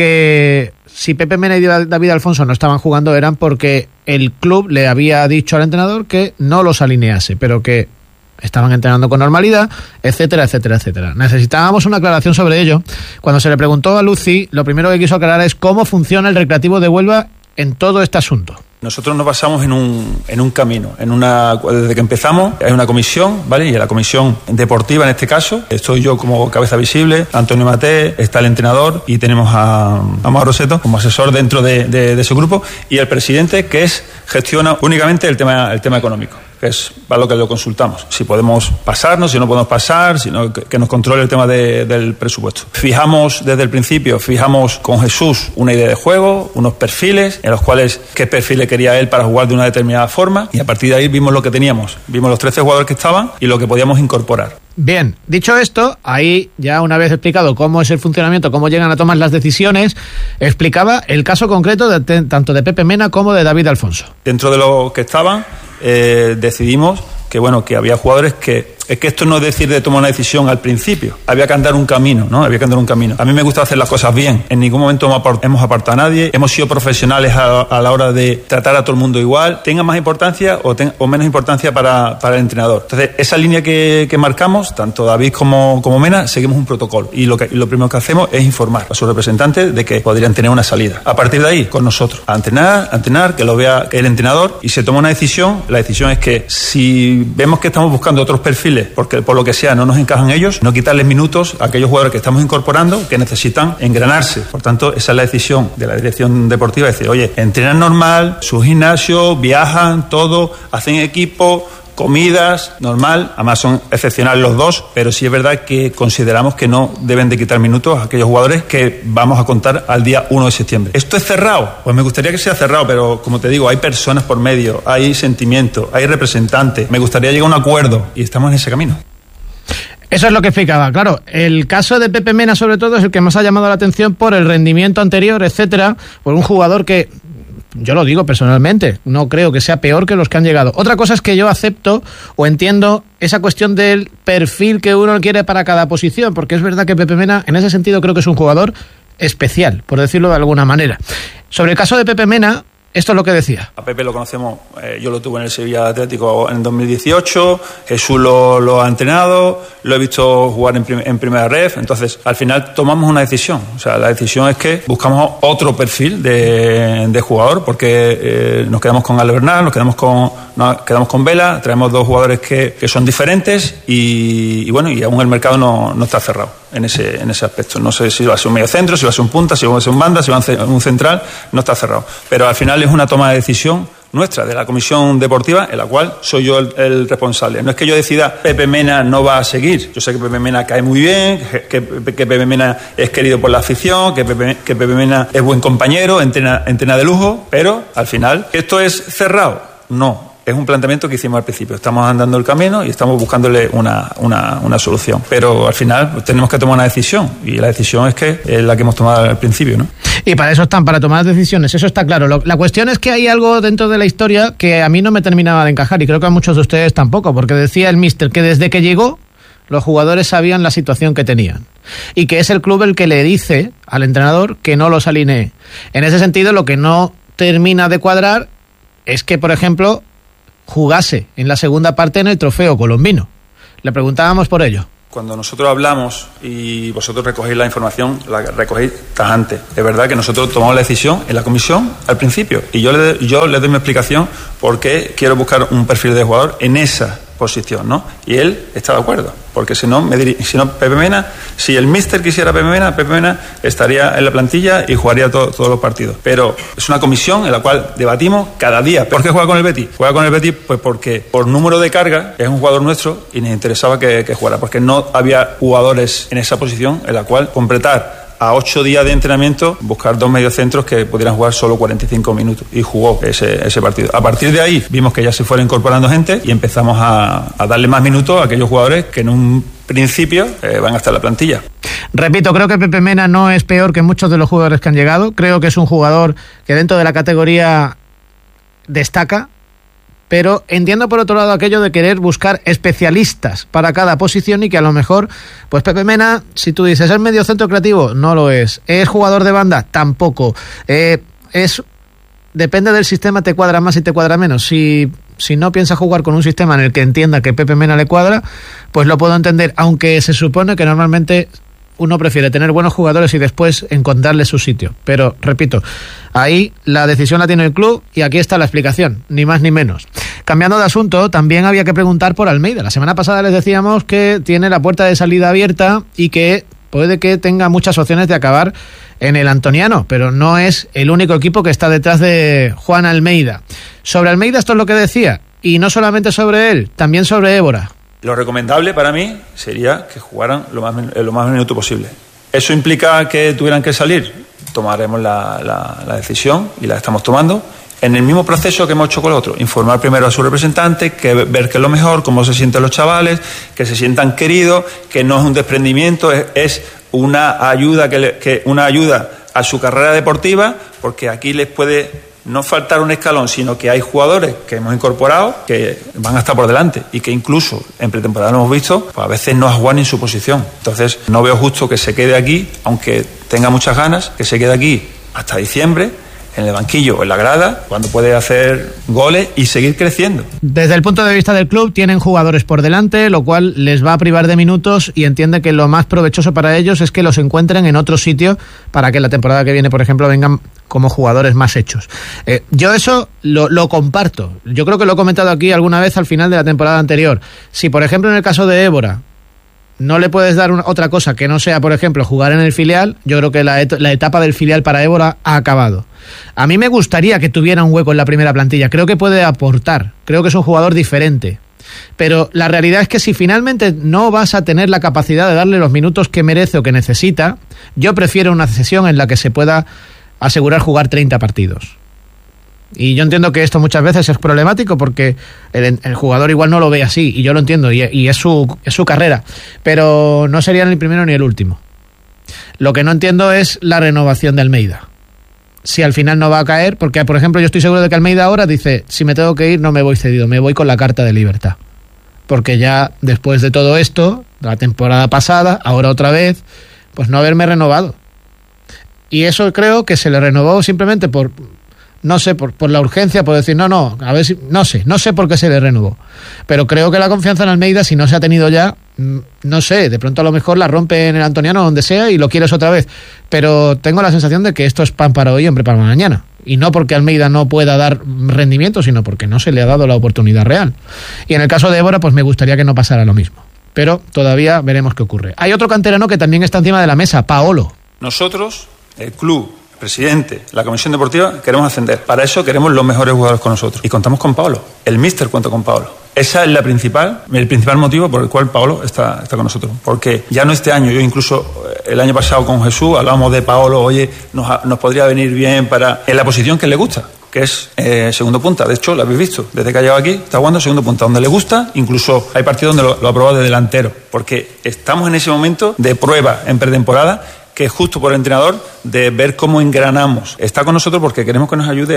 que si Pepe Mena y David Alfonso no estaban jugando eran porque el club le había dicho al entrenador que no los alinease, pero que estaban entrenando con normalidad, etcétera, etcétera, etcétera. Necesitábamos una aclaración sobre ello. Cuando se le preguntó a Lucy, lo primero que quiso aclarar es cómo funciona el Recreativo de Huelva en todo este asunto. Nosotros nos basamos en un camino, desde que empezamos hay una comisión, ¿vale? Y en la comisión deportiva en este caso estoy yo como cabeza visible, Antonio Maté, está el entrenador y tenemos a Mauro Seto como asesor dentro de ese grupo, y el presidente que gestiona únicamente el tema económico, que es para lo que lo consultamos. Si podemos pasarnos, si no podemos pasar, sino que nos controle el tema del presupuesto. Fijamos desde el principio, con Jesús una idea de juego, unos perfiles, en los cuales qué perfiles quería él para jugar de una determinada forma, y a partir de ahí vimos lo que teníamos, vimos los 13 jugadores que estaban y lo que podíamos incorporar. Bien, dicho esto, ahí ya una vez explicado cómo es el funcionamiento, cómo llegan a tomar las decisiones, explicaba el caso concreto tanto de Pepe Mena como de David Alfonso. Dentro de los que estaban, decidimos que había jugadores que es que esto no es decir de tomar una decisión al principio, había que andar un camino, ¿no? Había que andar un camino. A mí me gusta hacer las cosas bien, en ningún momento hemos apartado a nadie, hemos sido profesionales a la hora de tratar a todo el mundo igual, tenga más importancia o menos importancia para el entrenador. Entonces, esa línea que marcamos, tanto David como Mena, seguimos un protocolo, y lo primero que hacemos es informar a sus representantes de que podrían tener una salida. A partir de ahí, con nosotros, a entrenar, que lo vea el entrenador, y se toma una decisión. La decisión es que si vemos que estamos buscando otros perfiles, porque por lo que sea no nos encajan ellos, no quitarles minutos a aquellos jugadores que estamos incorporando que necesitan engranarse. Por tanto, esa es la decisión de la dirección deportiva, decir, oye, entrenan normal, su gimnasio, viajan, todo, hacen equipo, comidas, normal, además son excepcionales los dos, pero sí es verdad que consideramos que no deben de quitar minutos a aquellos jugadores que vamos a contar al día 1 de septiembre. ¿Esto es cerrado? Pues me gustaría que sea cerrado, pero como te digo, hay personas por medio, hay sentimientos, hay representantes, me gustaría llegar a un acuerdo y estamos en ese camino. Eso es lo que explicaba. Claro, el caso de Pepe Mena sobre todo es el que más ha llamado la atención por el rendimiento anterior, etcétera, por un jugador que, yo lo digo personalmente, no creo que sea peor que los que han llegado. Otra cosa es que yo acepto o entiendo esa cuestión del perfil que uno quiere para cada posición, porque es verdad que Pepe Mena, en ese sentido, creo que es un jugador especial, por decirlo de alguna manera. Sobre el caso de Pepe Mena, esto es lo que decía. A Pepe lo conocemos, yo lo tuve en el Sevilla Atlético en 2018, Jesús lo ha entrenado, lo he visto jugar en primera ref, entonces al final tomamos una decisión. O sea, la decisión es que buscamos otro perfil de jugador, porque nos quedamos con Ale Bernal, nos quedamos con Vela, traemos dos jugadores que son diferentes y bueno, y aún el mercado no está cerrado en ese aspecto. No sé si va a ser un medio centro, si va a ser un punta, si va a ser un banda, si va a ser un central, no está cerrado. Pero al final es una toma de decisión nuestra, de la comisión deportiva, en la cual soy yo el responsable. No es que yo decida Pepe Mena no va a seguir. Yo sé que Pepe Mena cae muy bien, que Pepe Mena es querido por la afición, que Pepe Mena es buen compañero, entrena de lujo, pero al final, ¿esto es cerrado? No. Es un planteamiento que hicimos al principio. Estamos andando el camino y estamos buscándole una solución. Pero al final pues, tenemos que tomar una decisión. Y la decisión es la que hemos tomado al principio, ¿no? Y para eso están, para tomar decisiones. Eso está claro. La cuestión es que hay algo dentro de la historia que a mí no me terminaba de encajar. Y creo que a muchos de ustedes tampoco. Porque decía el míster que desde que llegó, los jugadores sabían la situación que tenían. Y que es el club el que le dice al entrenador que no los alinee. En ese sentido, lo que no termina de cuadrar es que, por ejemplo, jugase en la segunda parte en el trofeo colombino. Le preguntábamos por ello. Cuando nosotros hablamos y vosotros recogéis la información, la recogéis tajante. Es verdad que nosotros tomamos la decisión en la comisión al principio y yo le doy mi explicación por qué quiero buscar un perfil de jugador en esa posición, ¿no? Y él está de acuerdo, porque si no Pepe Mena, si el míster quisiera Pepe Mena estaría en la plantilla y jugaría todos los partidos. Pero es una comisión en la cual debatimos cada día. ¿Por qué juega con el Betis? Juega con el Betis pues porque por número de carga es un jugador nuestro y nos interesaba que jugara, porque no había jugadores en esa posición en la cual completar a 8 días de entrenamiento, buscar 2 mediocentros que pudieran jugar solo 45 minutos. Y jugó ese partido. A partir de ahí vimos que ya se fueron incorporando gente y empezamos a darle más minutos a aquellos jugadores que en un principio van a estar en la plantilla. Repito, creo que Pepe Mena no es peor que muchos de los jugadores que han llegado. Creo que es un jugador que dentro de la categoría destaca. Pero entiendo por otro lado aquello de querer buscar especialistas para cada posición y que a lo mejor, pues Pepe Mena, si tú dices, ¿es medio centro creativo? No lo es. ¿Es jugador de banda? Tampoco. Depende del sistema, te cuadra más y te cuadra menos. Si no piensa jugar con un sistema en el que entienda que Pepe Mena le cuadra, pues lo puedo entender, aunque se supone que normalmente uno prefiere tener buenos jugadores y después encontrarles su sitio. Pero, repito, ahí la decisión la tiene el club y aquí está la explicación, ni más ni menos. Cambiando de asunto, también había que preguntar por Almeida. La semana pasada les decíamos que tiene la puerta de salida abierta y que puede que tenga muchas opciones de acabar en el Antoniano, pero no es el único equipo que está detrás de Juan Almeida. Sobre Almeida esto es lo que decía, y no solamente sobre él, también sobre Évora. Lo recomendable para mí sería que jugaran lo más minuto posible. ¿Eso implica que tuvieran que salir? Tomaremos la decisión y la estamos tomando en el mismo proceso que hemos hecho con el otro. Informar primero a su representante, ver qué es lo mejor, cómo se sienten los chavales, que se sientan queridos, que no es un desprendimiento, es una ayuda una ayuda a su carrera deportiva, porque aquí les puede no faltar un escalón, sino que hay jugadores que hemos incorporado que van a estar por delante y que incluso en pretemporada lo hemos visto, pues a veces no juegan en su posición. Entonces no veo justo que se quede aquí, aunque tenga muchas ganas, que se quede aquí hasta diciembre, en el banquillo o en la grada, cuando puede hacer goles y seguir creciendo. Desde el punto de vista del club, tienen jugadores por delante, lo cual les va a privar de minutos y entiende que lo más provechoso para ellos es que los encuentren en otro sitio para que la temporada que viene, por ejemplo, vengan como jugadores más hechos. Yo eso lo comparto. Yo creo que lo he comentado aquí alguna vez al final de la temporada anterior. Si, por ejemplo, en el caso de Évora, no le puedes dar otra cosa que no sea, por ejemplo, jugar en el filial, yo creo que la etapa del filial para Évora ha acabado. A mí me gustaría que tuviera un hueco en la primera plantilla. Creo que puede aportar. Creo que es un jugador diferente. Pero la realidad es que si finalmente no vas a tener la capacidad de darle los minutos que merece o que necesita, yo prefiero una sesión en la que se pueda asegurar jugar 30 partidos. Y yo entiendo que esto muchas veces es problemático porque el jugador igual no lo ve así, y yo lo entiendo, y es su carrera, pero no sería ni el primero ni el último. Lo que no entiendo es la renovación de Almeida. Si al final no va a caer, porque por ejemplo yo estoy seguro de que Almeida ahora dice, si me tengo que ir no me voy cedido, me voy con la carta de libertad. Porque ya después de todo esto, la temporada pasada, ahora otra vez, pues no haberme renovado. Y eso creo que se le renovó simplemente por la urgencia, por decir, a ver si, no sé por qué se le renovó. Pero creo que la confianza en Almeida, si no se ha tenido ya, no sé, de pronto a lo mejor la rompe en el Antoniano, donde sea, y lo quieres otra vez. Pero tengo la sensación de que esto es pan para hoy y hambre para mañana. Y no porque Almeida no pueda dar rendimiento, sino porque no se le ha dado la oportunidad real. Y en el caso de Évora, pues me gustaría que no pasara lo mismo. Pero todavía veremos qué ocurre. Hay otro canterano que también está encima de la mesa, Paolo. Nosotros, el club, presidente, la comisión deportiva, queremos ascender. Para eso queremos los mejores jugadores con nosotros. Y contamos con Paolo. El míster cuenta con Paolo. Esa es el principal motivo por el cual Paolo está con nosotros. Porque ya no este año, yo incluso el año pasado con Jesús hablábamos de Paolo, oye, nos podría venir bien en la posición que le gusta, que es segundo punta. De hecho, lo habéis visto, desde que ha llegado aquí, está jugando segundo punta, donde le gusta. Incluso hay partidos donde lo ha probado de delantero, porque estamos en ese momento de prueba en pretemporada, que es justo por el entrenador, de ver cómo engranamos. Está con nosotros porque queremos que nos ayude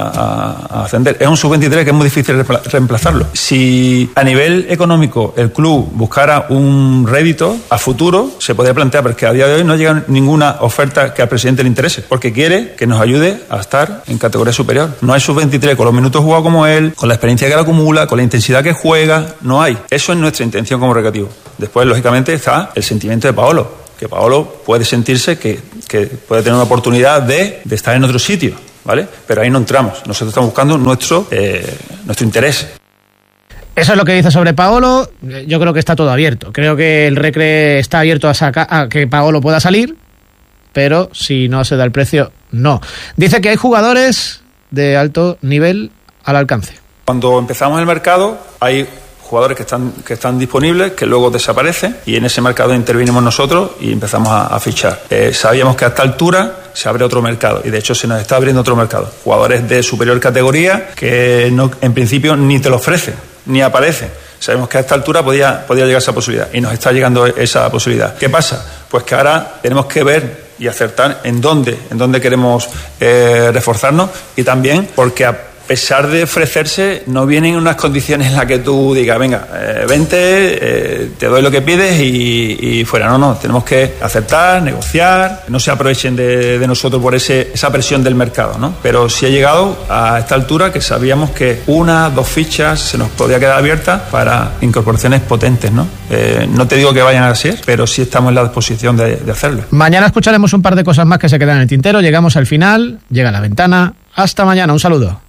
a ascender. Es un sub-23 que es muy difícil reemplazarlo. Si a nivel económico el club buscara un rédito a futuro, se podría plantear, porque a día de hoy no llega ninguna oferta que al presidente le interese, porque quiere que nos ayude a estar en categoría superior. No hay sub-23 con los minutos jugados como él, con la experiencia que él acumula, con la intensidad que juega, no hay. Eso es nuestra intención como recreativo. Después, lógicamente, está el sentimiento de Paolo, que Paolo puede sentirse que puede tener una oportunidad de estar en otro sitio, ¿vale? Pero ahí no entramos. Nosotros estamos buscando nuestro interés. Eso es lo que dice sobre Paolo. Yo creo que está todo abierto. Creo que el Recre está abierto a que Paolo pueda salir, pero si no se da el precio, no. Dice que hay jugadores de alto nivel al alcance. Cuando empezamos el mercado, hay jugadores que están disponibles, que luego desaparecen, y en ese mercado intervinimos nosotros y empezamos a fichar. Sabíamos que a esta altura se abre otro mercado, y de hecho se nos está abriendo otro mercado. Jugadores de superior categoría que no, en principio ni te lo ofrecen, ni aparecen. Sabemos que a esta altura podía llegar esa posibilidad, y nos está llegando esa posibilidad. ¿Qué pasa? Pues que ahora tenemos que ver y acertar en dónde queremos reforzarnos, y también porque a pesar de ofrecerse, no vienen unas condiciones en las que tú digas, venga, vente, te doy lo que pides y fuera. No, tenemos que aceptar, negociar, no se aprovechen de nosotros por esa presión del mercado, ¿no? Pero sí ha llegado a esta altura que sabíamos que 1, 2 fichas se nos podía quedar abiertas para incorporaciones potentes, ¿no? No te digo que vayan a ser, pero sí estamos en la disposición de hacerlo. Mañana escucharemos un par de cosas más que se quedan en el tintero. Llegamos al final, llega la ventana. Hasta mañana, un saludo.